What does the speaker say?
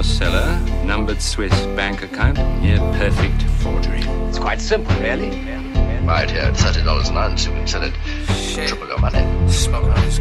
your cellar, numbered Swiss bank account, near perfect forgery. It's quite simple, really. Right here at $30 an ounce, you can sell it for triple your money. Smoking on this